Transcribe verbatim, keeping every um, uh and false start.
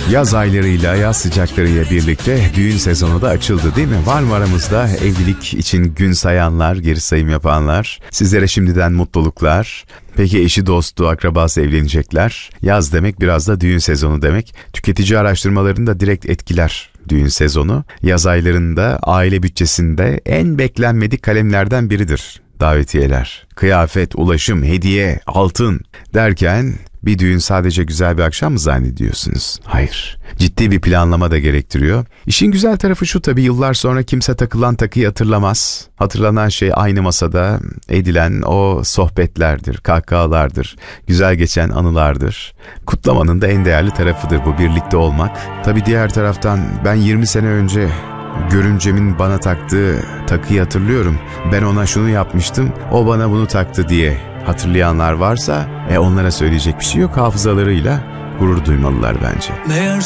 Yaz aylarıyla, yaz sıcaklarıyla birlikte düğün sezonu da açıldı değil mi? Var mı aramızda evlilik için gün sayanlar, geri sayım yapanlar? Sizlere şimdiden mutluluklar. Peki eşi, dostu, akrabası evlenecekler. Yaz demek biraz da düğün sezonu demek. Tüketici araştırmalarını da direkt etkiler düğün sezonu. Yaz aylarında aile bütçesinde en beklenmedik kalemlerden biridir davetiyeler. Kıyafet, ulaşım, hediye, altın derken bir düğün sadece güzel bir akşam mı zannediyorsunuz? Hayır. Ciddi bir planlama da gerektiriyor. İşin güzel tarafı şu tabii, yıllar sonra kimse takılan takıyı hatırlamaz. Hatırlanan şey aynı masada edilen o sohbetlerdir, kahkahalardır, güzel geçen anılardır. Kutlamanın da en değerli tarafıdır bu, birlikte olmak. Tabii diğer taraftan ben yirmi sene önce görümcemin bana taktığı takıyı hatırlıyorum. Ben ona şunu yapmıştım, o bana bunu taktı diye hatırlayanlar varsa e onlara söyleyecek bir şey yok. Hafızalarıyla gurur duymalılar bence. Meğer